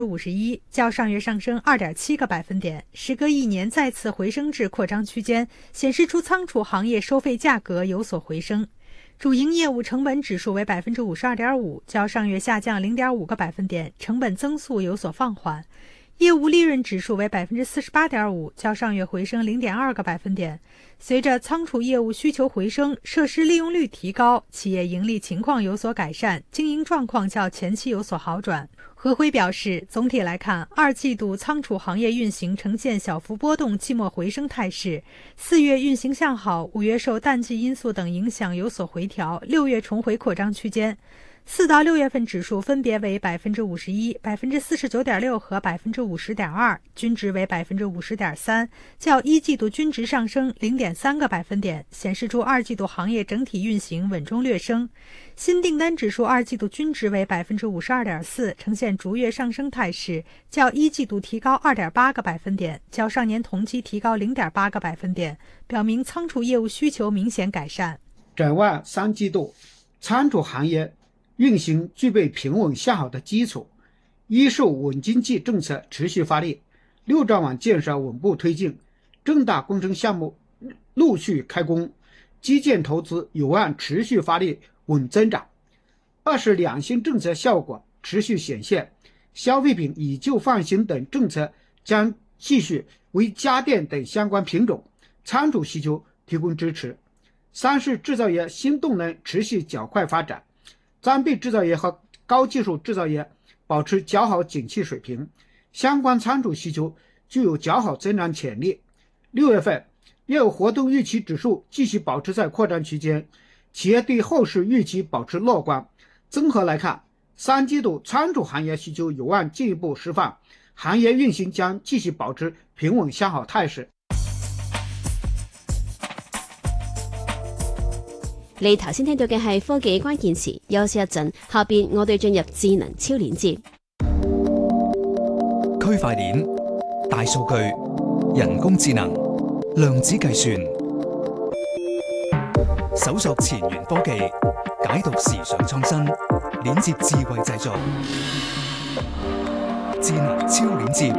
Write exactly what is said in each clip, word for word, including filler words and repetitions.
五十一，较上月上升 二点七 个百分点，时隔一年再次回升至扩张区间，显示出仓储行业收费价格有所回升。主营业务成本指数为 百分之五十二点五， 较上月下降 零点五 个百分点，成本增速有所放缓。业务利润指数为 百分之四十八点五， 较上月回升 零点二 个百分点。随着仓储业务需求回升，设施利用率提高，企业盈利情况有所改善，经营状况较前期有所好转。何辉表示，总体来看，二季度仓储行业运行呈现小幅波动、季末回升态势。四月运行向好，五月受淡季因素等影响有所回调，六月重回扩张区间。四到六月份指数分别为 百分之五十一、百分之四十九点六 和 百分之五十点二， 均值为 百分之五十点三， 较一季度均值上升 零点三 个百分点，显示出二季度行业整体运行稳中略升。新订单指数二季度均值为 百分之五十二点四， 呈现逐月上升态势，较一季度提高 二点八 个百分点，较上年同期提高 零点八 个百分点，表明仓储业务需求明显改善。 展望三季度，仓储行业运行具备平稳向好的基础，一是稳经济政策持续发力，六兆网建设稳步推进，重大工程项目陆续开工，基建投资有望持续发力稳增长。二是两性政策效果持续显现，消费品以旧换新等政策将继续为家电等相关品种仓储需求提供支持。三是制造业新动能持续较快发展，装备制造业和高技术制造业保持较好景气水平，相关仓储需求具有较好增长潜力。六月份业务活动预期指数继续保持在扩张区间，企业对后市预期保持乐观。综合来看，三季度仓储行业需求有望进一步释放，行业运行将继续保持平稳向好态勢。 你頭先聽到嘅係科技關鍵詞，休息一陣，下邊我哋進入智能超鏈接。 區塊鏈、大數據、人工智能、量子計算，搜索前沿科技，解讀時尚創新，鏈接智慧製作，智能超鏈接。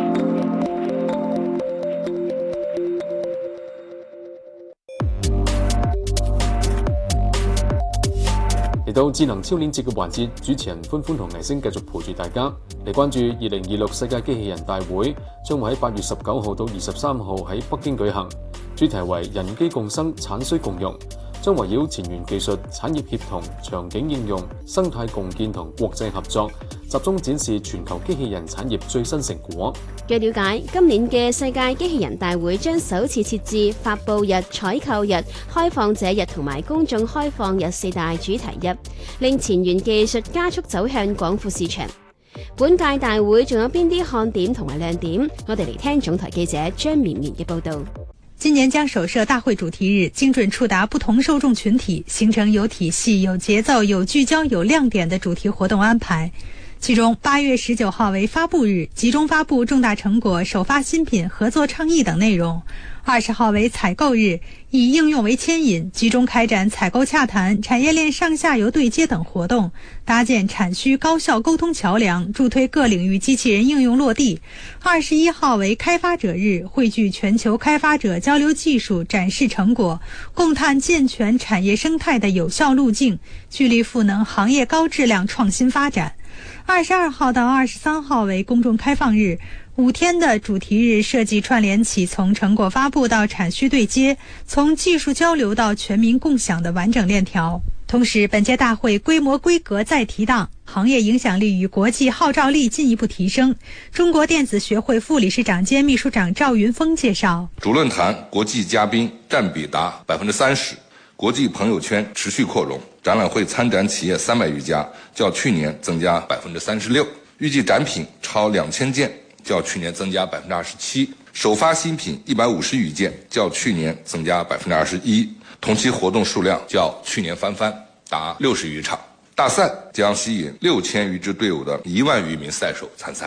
嚟到智能超鏈接嘅環節，主持人歡歡同倪星繼續陪住大家嚟關注二零二六世界機器人大會，將會喺八月十九號到二十三號喺北京舉行，主題為人機共生、產需共用，將圍繞前沿技術、產業協同、場景應用、生態共建同國際合作，集中展示全球機器人產業最新成果。 據了解，今年嘅世界機器人大會將首次設置發佈日、採購日、開放者日同埋公眾開放日四大主題日，令前沿技術加速走向廣闊市場。本屆大會仲有邊啲看點同埋亮點？我哋嚟聽總台記者張綿綿嘅報導。 今年將首設大會主題日，精準觸達不同受眾群體，形成有體系、有節奏、有聚焦、有亮點的主題活動安排。其中八月十九號為發佈日，集中發佈重大成果、首發新品、合作倡議等內容。二十號為採購日，以應用為牽引，集中開展採購洽談、產業鏈上下游對接等活動，搭建產需高效溝通橋樑，助推各領域機器人應用落地。二十一號為開發者日，匯聚全球開發者交流技術、展示成果，共探健全產業生態的有效路徑，聚力賦能行業高質量創新發展。二十二號到二十三號為公眾開放日，五天的主題日設計串聯起從成果發布到產需對接，從技術交流到全民共享的完整鏈條。同時，本屆大會規模規格再提檔，行業影響力與國際號召力進一步提升。中國電子學會副理事長兼秘書長趙雲峰介紹， 主論壇國際嘉賓佔比達百分之三十，國際朋友圈持續擴容。展覽會參展企業三百餘家，較去年增加百分之三十六，預計展品超兩千件，較去年增加百分之二十七。首發新品一百五十餘件，較去年增加百分之二十一。同期活動數量較去年翻番，達六十餘場。大賽將吸引六千餘支隊伍的一萬餘名賽手參賽。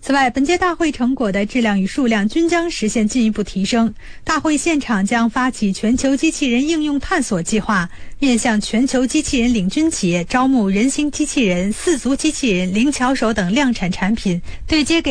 此外，本届大会成果的质量与数量均将实现进一步提升。大会现场将发起全球机器人应用探索计划，面向全球机器人领军企业招募人形机器人、四足机器人、灵巧手等量产产品，对接给